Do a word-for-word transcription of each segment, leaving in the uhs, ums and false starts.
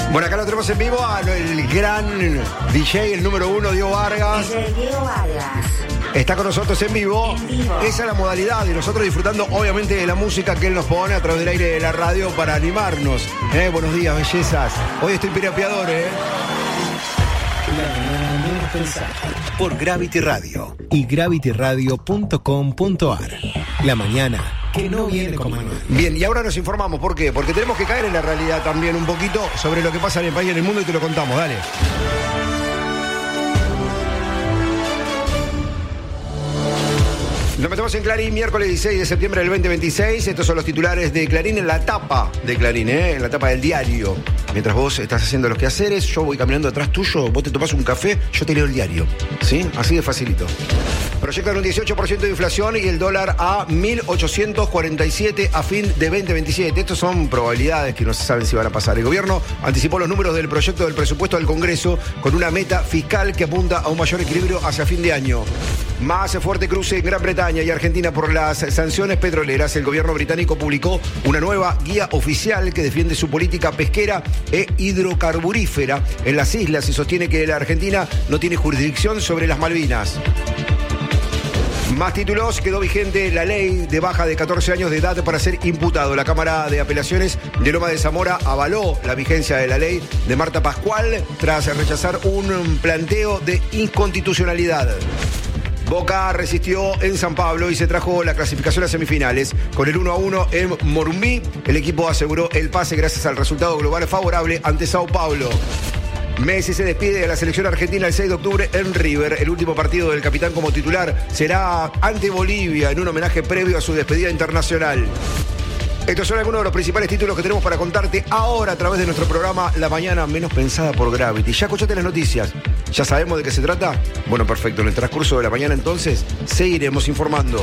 Bueno, acá lo tenemos en vivo a el gran D J, el número uno, Diego Vargas. Es el Diego Vargas. Está con nosotros en vivo. En vivo. Esa es la modalidad y nosotros disfrutando obviamente de la música que él nos pone a través del aire de la radio para animarnos. ¿Eh? Buenos días, bellezas. Hoy estoy pirapeador, ¿eh? Por Gravity Radio y gravity radio punto com punto a r. La mañana que no viene con manual. Bien, y ahora nos informamos. ¿Por qué? Porque tenemos que caer en la realidad también un poquito sobre lo que pasa en el país y en el mundo y te lo contamos. Dale. Nos metemos en Clarín, miércoles dieciséis de septiembre del veinte veintiséis. Estos son los titulares de Clarín en la tapa de Clarín, ¿eh? En la tapa del diario. Mientras vos estás haciendo los quehaceres, yo voy caminando atrás tuyo, vos te tomás un café, yo te leo el diario. ¿Sí? Así de facilito. Proyectan un dieciocho por ciento de inflación y el dólar a mil ochocientos cuarenta y siete a fin de veinte veintisiete. Estas son probabilidades que no se saben si van a pasar. El gobierno anticipó los números del proyecto del presupuesto del Congreso con una meta fiscal que apunta a un mayor equilibrio hacia fin de año. Más fuerte cruce en Gran Bretaña y Argentina por las sanciones petroleras. El gobierno británico publicó una nueva guía oficial que defiende su política pesquera e hidrocarburífera en las islas y sostiene que la Argentina no tiene jurisdicción sobre las Malvinas. Más títulos, quedó vigente la ley de baja de catorce años de edad para ser imputado. La Cámara de Apelaciones de Loma de Zamora avaló la vigencia de la ley de Marta Pascual tras rechazar un planteo de inconstitucionalidad. Boca resistió en San Pablo y se trajo la clasificación a semifinales. Con el uno a uno en Morumbí, el equipo aseguró el pase gracias al resultado global favorable ante Sao Paulo. Messi se despide de la selección argentina el seis de octubre en River. El último partido del capitán como titular será ante Bolivia en un homenaje previo a su despedida internacional. Estos son algunos de los principales títulos que tenemos para contarte ahora a través de nuestro programa La Mañana Menos Pensada por Gravity. ¿Ya escuchaste las noticias? ¿Ya sabemos de qué se trata? Bueno, perfecto. En el transcurso de la mañana entonces seguiremos informando.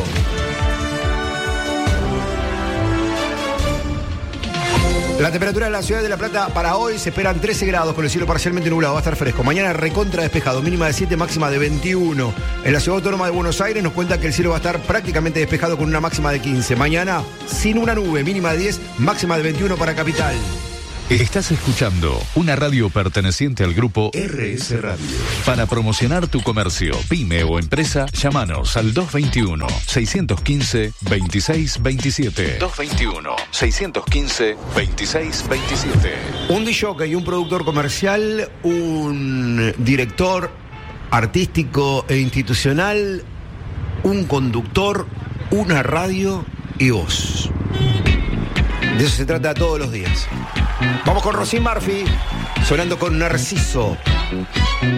La temperatura de la ciudad de La Plata para hoy se esperan trece grados con el cielo parcialmente nublado, va a estar fresco. Mañana recontra despejado, mínima de siete, máxima de veintiuno. En la ciudad autónoma de Buenos Aires nos cuenta que el cielo va a estar prácticamente despejado con una máxima de quince. Mañana sin una nube, mínima de diez, máxima de veintiuno para Capital. Estás escuchando una radio perteneciente al grupo R S Radio. Para promocionar tu comercio, pyme o empresa, llámanos al dos veintiuno, seiscientos quince, veintiséis veintisiete. dos veintiuno, seiscientos quince, veintiséis veintisiete. Un D J y un productor comercial, un director artístico e institucional, un conductor, una radio y vos. De eso se trata todos los días. Vamos con Roisin Murphy, sonando con Narciso.